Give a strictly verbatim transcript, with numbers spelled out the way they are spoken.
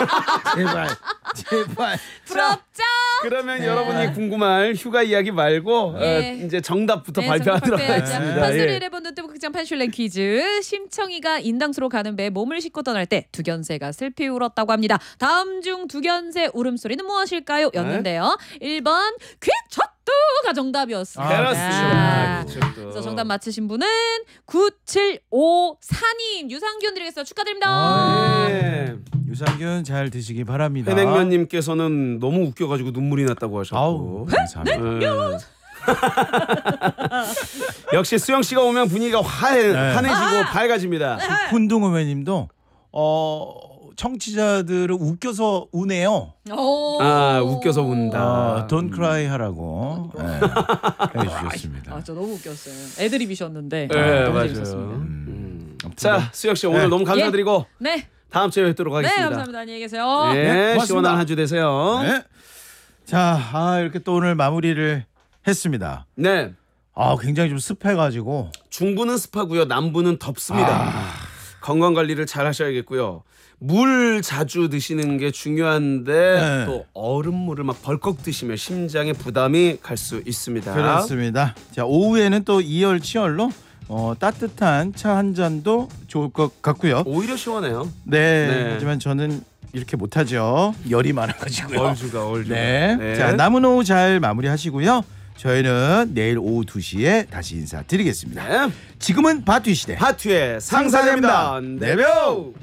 제발 제발. 부럽죠? 그러면 네. 여러분이 궁금할 휴가 이야기 말고 예. 어, 이제 정답부터 네, 발표하도록 정답 발표해야죠. 하겠습니다. 판소리 예. 일본 노트북극장 판슐랭 퀴즈. 심청이가 인당수로 가는 배에 몸을 싣고 떠날 때 두견새가 슬피 울었다고 합니다. 다음 중 두견새 울음소리는 무엇일까요? 였는데요. 일 번 퀴척두가 정답이었습니다. 아, 그렇습니다. 자, 그래서 정답 맞히신 분은 구칠오사 님 유상균 드리겠습니다. 축하드립니다. 아, 네. 유산균 잘 드시기 바랍니다. 현행면님께서는 너무 웃겨가지고 눈물이 났다고 아우 하셨고. 감사합니다. 네. 역시 수영 씨가 오면 분위기가 화해, 네. 환해지고 밝아집니다. 훈둥어매님도 어 청취자들을 웃겨서 우네요. 오. 아 웃겨서 운다. 어, Don't cry 하라고 네, 해주셨습니다. 아, 저 너무 웃겼어요. 애드립이셨는데. 네, 아, 너무 맞아요. 재밌었습니다. 음. 자 수영 씨 오늘 네. 너무 감사드리고 네, 다음 주에 뵙도록 네 하겠습니다. 감사합니다. 안녕히 계세요. 네, 네, 고맙습니다. 시원한 한 주 되세요. 네. 네. 자, 아, 이렇게 또 오늘 마무리를 했습니다. 아, 굉장히 좀 습해가지고 중부는 습하고요, 남부는 덥습니다. 아. 건강 관리를 잘 하셔야겠고요. 물 자주 드시는 게 중요한데 네. 또 얼음물을 막 벌컥 드시면 심장에 부담이 갈 수 있습니다. 그렇습니다. 자, 오후에는 또 이열치열로 어, 따뜻한 차 한 잔도 좋을 것 같고요. 오히려 시원해요. 네, 네. 하지만 저는 이렇게 못하죠. 열이 많아가지고요. 얼주가 얼주가. 네. 네. 자, 남은 오후 잘 마무리하시고요. 저희는 내일 오후 두 시에 다시 인사드리겠습니다. 네. 지금은 바투 시대. 바투의 상사됩니다. 네벼.